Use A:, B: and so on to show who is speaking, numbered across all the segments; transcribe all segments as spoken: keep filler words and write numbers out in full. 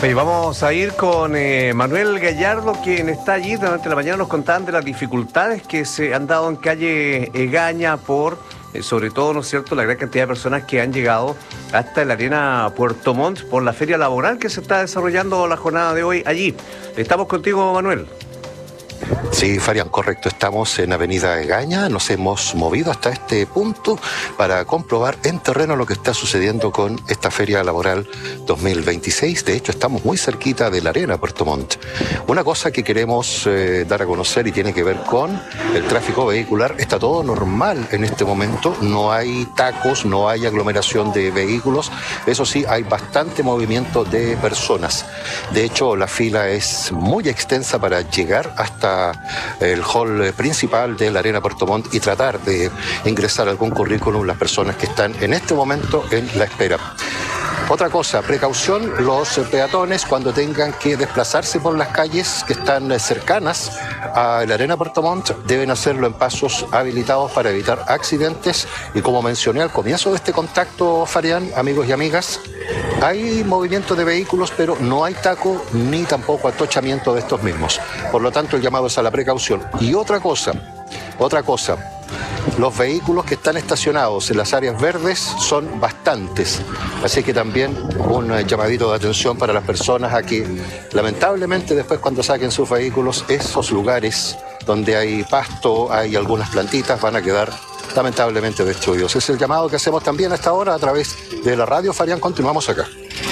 A: Oye, vamos a ir con eh, Manuel Gallardo, quien está allí. Durante la mañana nos contaban de las dificultades que se han dado en calle Egaña por, eh, sobre todo, ¿no es cierto?, la gran cantidad de personas que han llegado hasta la arena Puerto Montt por la feria laboral que se está desarrollando la jornada de hoy allí. Estamos contigo, Manuel.
B: Sí, Farian, correcto. Estamos en Avenida Egaña. Nos hemos movido hasta este punto para comprobar en terreno lo que está sucediendo con esta Feria Laboral dos mil veintiséis. De hecho, estamos muy cerquita de la arena Puerto Montt. Una cosa que queremos eh, dar a conocer y tiene que ver con el tráfico vehicular. Está todo normal en este momento. No hay tacos, no hay aglomeración de vehículos. Eso sí, hay bastante movimiento de personas. De hecho, la fila es muy extensa para llegar hasta el hall principal de la arena Puerto Montt y tratar de ingresar algún currículum las personas que están en este momento en la espera. Otra cosa, precaución, los peatones cuando tengan que desplazarse por las calles que están cercanas a la arena Puerto Montt deben hacerlo en pasos habilitados para evitar accidentes y, como mencioné al comienzo de este contacto, Farian, amigos y amigas, hay movimiento de vehículos, pero no hay taco ni tampoco atochamiento de estos mismos. Por lo tanto, el llamado es a la precaución. Y otra cosa, otra cosa, los vehículos que están estacionados en las áreas verdes son bastantes, así que también un llamadito de atención para las personas a que, lamentablemente, después cuando saquen sus vehículos, esos lugares donde hay pasto, hay algunas plantitas, van a quedar lamentablemente destruidos. Es el llamado que hacemos también a esta hora a través de la radio. Farian, continuamos acá.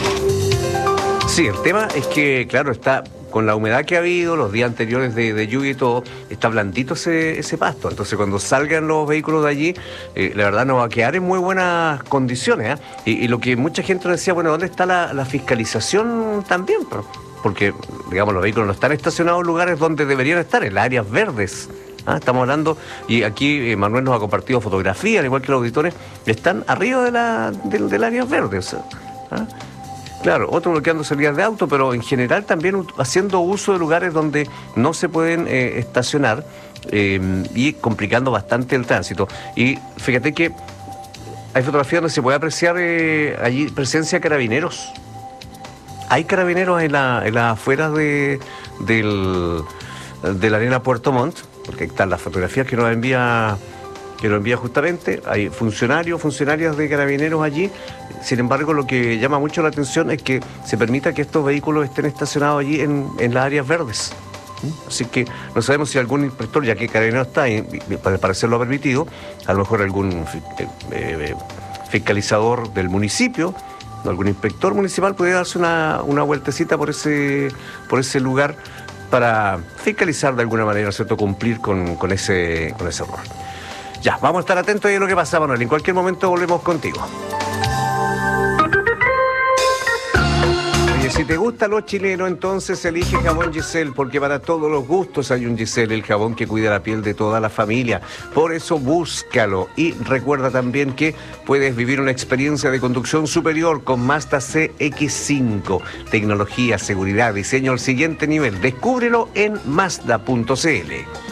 A: Sí, el tema es que, claro, está con la humedad que ha habido, los días anteriores de, de lluvia y todo, está blandito ese, ese pasto. Entonces, cuando salgan los vehículos de allí, eh, la verdad no va a quedar en muy buenas condiciones, ¿eh? Y, y lo que mucha gente nos decía, bueno, ¿dónde está la, la fiscalización también? Pero, porque, digamos, los vehículos no están estacionados en lugares donde deberían estar, en las áreas verdes. ¿Ah? Estamos hablando, y aquí eh, Manuel nos ha compartido fotografías, al igual que los auditores, están arriba de la, de, del área verde. O sea, ¿ah? Claro, otro bloqueando salidas de auto, pero en general también haciendo uso de lugares donde no se pueden eh, estacionar eh, y complicando bastante el tránsito. Y fíjate que hay fotografías donde se puede apreciar eh, allí presencia de carabineros. Hay carabineros en, la, en las afueras de, del, de la arena Puerto Montt, porque ahí están las fotografías que nos envía... que lo envía justamente, hay funcionarios, funcionarias de carabineros allí. Sin embargo, lo que llama mucho la atención es que se permita que estos vehículos estén estacionados allí en, en las áreas verdes. Así que no sabemos si algún inspector, ya que Carabinero está, y, y para parecer lo ha permitido, a lo mejor algún eh, eh, fiscalizador del municipio, algún inspector municipal puede darse una, una vueltecita por ese, por ese lugar para fiscalizar de alguna manera, ¿cierto?, cumplir con, con, ese, con ese error. Ya, vamos a estar atentos a lo que pasa, Manuel. En cualquier momento volvemos contigo. Oye, si te gusta lo chileno, entonces elige Jabón Giselle, porque para todos los gustos hay un Giselle, el jabón que cuida la piel de toda la familia. Por eso búscalo. Y recuerda también que puedes vivir una experiencia de conducción superior con Mazda C X cinco. Tecnología, seguridad, diseño al siguiente nivel. Descúbrelo en Mazda punto c l.